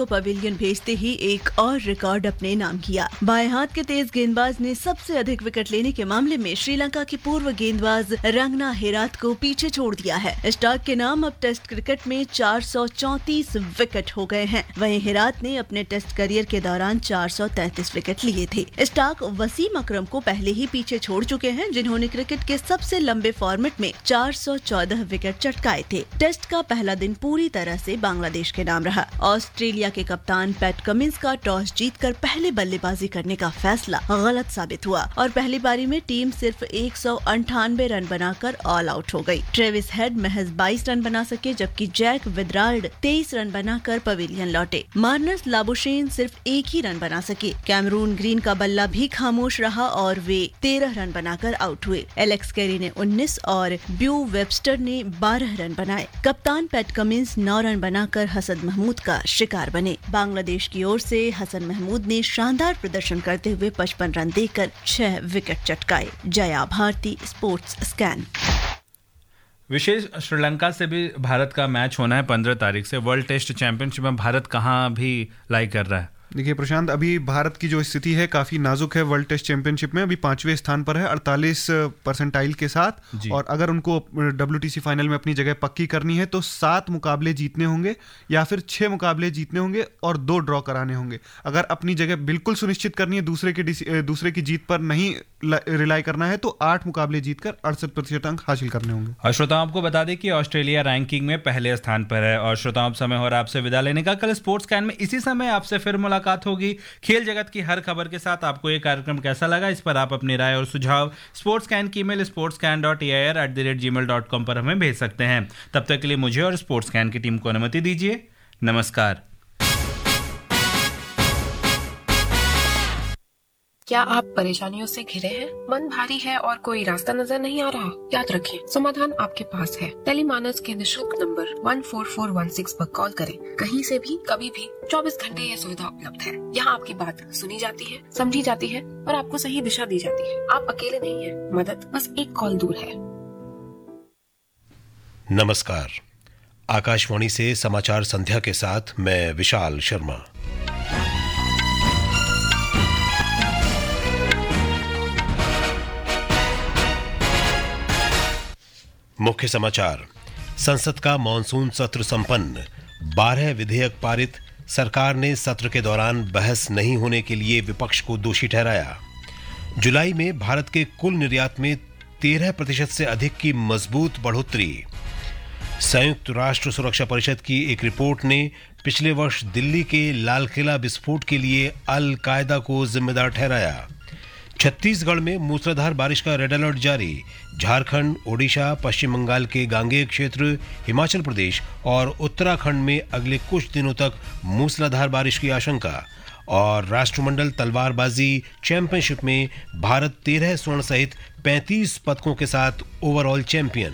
को पवेलियन भेजते ही एक और रिकॉर्ड अपने नाम किया। बाएं हाथ के तेज गेंदबाज ने सबसे अधिक विकेट लेने के मामले में श्रीलंका की पूर्व गेंदबाज रंगना हेरात को पीछे छोड़ दिया है। स्टार्क के नाम अब टेस्ट क्रिकेट में 434 विकेट हो गए हैं। वहीं हेरात ने अपने टेस्ट करियर के दौरान 433 विकेट लिए थे। स्टार्क वसीम अकरम को पहले ही पीछे छोड़ चुके हैं, जिन्होंने क्रिकेट के सबसे लंबे फॉर्मेट में 414 विकेट चटकाए थे। टेस्ट का पहला दिन पूरी तरह से बांग्लादेश के नाम रहा। ऑस्ट्रेलिया के कप्तान पैट कमिंस का टॉस जीतकर पहले बल्लेबाजी करने का फैसला गलत साबित हुआ और पहली पारी में टीम सिर्फ 198 रन बनाकर ऑल आउट हो गई। ट्रेविस हेड महज 22 रन बना सके, जबकि जैक विदराल्ड 23 रन बनाकर पवेलियन लौटे। मार्नस लाबुशेन सिर्फ एक ही रन बना सके। कैमरून ग्रीन का बल्ला भी खामोश रहा और वे 13 रन बनाकर आउट हुए। एलेक्स कैरी ने 19 और ब्यू वेबस्टर ने 12 रन बनाए। कप्तान पैट कमिंस 9 रन बनाकर हसन महमूद का शिकार बने। बांग्लादेश की ओर से हसन महमूद ने शानदार प्रदर्शन करते हुए 55 रन देकर 6 wicket चटकाए। Jaya Bharti, sports scan. विशेष श्रीलंका से भी भारत का मैच होना है 15 तारीख से। वर्ल्ड टेस्ट चैंपियनशिप में भारत कहाँ भी लाई कर रहा है? देखिए प्रशांत, अभी भारत की जो स्थिति है काफ़ी नाजुक है। वर्ल्ड टेस्ट चैंपियनशिप में अभी 5वें स्थान पर है 48 परसेंटाइल के साथ, और अगर उनको WTC फाइनल में अपनी जगह पक्की करनी है तो 7 मुकाबले जीतने होंगे या फिर 6 मुकाबले जीतने होंगे और 2 ड्रॉ कराने होंगे। अगर अपनी जगह बिल्कुल सुनिश्चित करनी है, दूसरे की जीत पर नहीं रिलाई करना है, तो 8 मुकाबले जीतकर 68% अंक हासिल करने होंगे। और श्रोताओं आपको बता दें कि ऑस्ट्रेलिया रैंकिंग में पहले स्थान पर है। और श्रोताओं अब समय हो रहा है आपसे विदा लेने का। कल स्पोर्ट्स कैन में इसी समय आपसे फिर मुलाकात होगी खेल जगत की हर खबर के साथ। आपको ये कार्यक्रम कैसा लगा, इस पर आप अपनी राय और सुझाव स्पोर्ट्स कैन की ईमेल sportscan.air@gmail.com पर हमें भेज सकते हैं। तब तक के लिए मुझे और स्पोर्ट्स कैन की टीम को अनुमति दीजिए। नमस्कार। क्या आप परेशानियों से घिरे हैं? मन भारी है और कोई रास्ता नजर नहीं आ रहा? याद रखें, समाधान आपके पास है। टेलीमानस के निशुल्क नंबर 14416 पर कॉल करें। कहीं से भी, कभी भी, 24 घंटे ये सुविधा उपलब्ध है। यहाँ आपकी बात सुनी जाती है, समझी जाती है और आपको सही दिशा दी जाती है। आप अकेले नहीं हैं। मदद बस एक कॉल दूर है। नमस्कार। आकाशवाणी से समाचार संध्या के साथ मैं विशाल शर्मा। मुख्य समाचार। संसद का मॉनसून सत्र संपन्न, 12 विधेयक पारित। सरकार ने सत्र के दौरान बहस नहीं होने के लिए विपक्ष को दोषी ठहराया। जुलाई में भारत के कुल निर्यात में 13% से अधिक की मजबूत बढ़ोतरी। संयुक्त राष्ट्र सुरक्षा परिषद की एक रिपोर्ट ने पिछले वर्ष दिल्ली के लाल किला विस्फोट के लिए अल कायदा को जिम्मेदार ठहराया। छत्तीसगढ़ में मूसलाधार बारिश का रेड अलर्ट जारी। झारखंड, ओडिशा, पश्चिम बंगाल के गांगेय क्षेत्र, हिमाचल प्रदेश और उत्तराखंड में अगले कुछ दिनों तक मूसलाधार बारिश की आशंका। और राष्ट्रमंडल तलवारबाजी चैंपियनशिप में भारत 13 स्वर्ण सहित 35 पदकों के साथ ओवरऑल चैंपियन।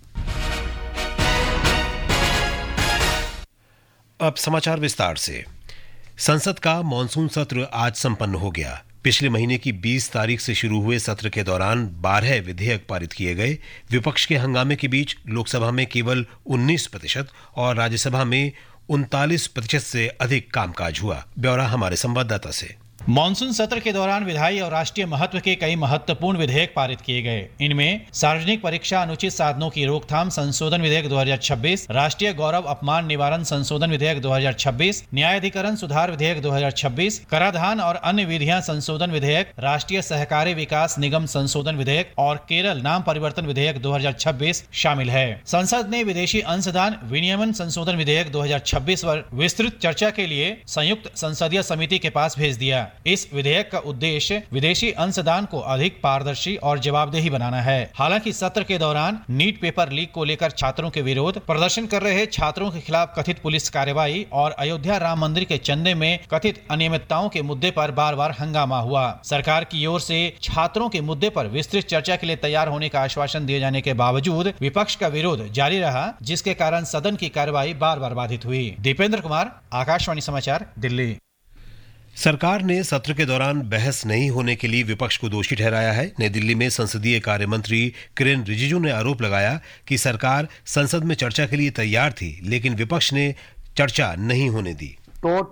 अब समाचार विस्तार से। संसद का मॉनसून सत्र आज संपन्न हो गया। पिछले महीने की 20 तारीख से शुरू हुए सत्र के दौरान 12 विधेयक पारित किए गए। विपक्ष के हंगामे के बीच लोकसभा में केवल 19% और राज्यसभा में 39% से अधिक कामकाज हुआ। ब्यौरा हमारे संवाददाता से। मॉनसून सत्र के दौरान विधायी और राष्ट्रीय महत्व के कई महत्वपूर्ण विधेयक पारित किए गए। इनमें सार्वजनिक परीक्षा अनुचित साधनों की रोकथाम संशोधन विधेयक 2026, राष्ट्रीय गौरव अपमान निवारण संशोधन विधेयक 2026, न्यायाधिकरण सुधार विधेयक 2026, कराधान और अन्य विधियां संशोधन विधेयक, राष्ट्रीय सहकारी विकास निगम संशोधन विधेयक और केरल नाम परिवर्तन विधेयक 2026 शामिल है। संसद ने विदेशी अंशदान विनियमन संशोधन विधेयक 2026 पर विस्तृत चर्चा के लिए संयुक्त संसदीय समिति के पास भेज दिया। इस विधेयक का उद्देश्य विदेशी अंशदान को अधिक पारदर्शी और जवाबदेही बनाना है। हालांकि सत्र के दौरान नीट पेपर लीक को लेकर छात्रों के विरोध, प्रदर्शन कर रहे छात्रों के खिलाफ कथित पुलिस कार्रवाई और अयोध्या राम मंदिर के चंदे में कथित अनियमितताओं के मुद्दे पर बार बार हंगामा हुआ। सरकार की ओर से छात्रों के मुद्दे पर विस्तृत चर्चा के लिए तैयार होने का आश्वासन दिए जाने के बावजूद विपक्ष का विरोध जारी रहा, जिसके कारण सदन की कार्रवाई बार बार बाधित हुई। दीपेंद्र कुमार, आकाशवाणी समाचार, दिल्ली। सरकार ने सत्र के दौरान बहस नहीं होने के लिए विपक्ष को दोषी ठहराया है। नई दिल्ली में संसदीय कार्य मंत्री किरेन रिजिजू ने आरोप लगाया कि सरकार संसद में चर्चा के लिए तैयार थी, लेकिन विपक्ष ने चर्चा नहीं होने दी। तो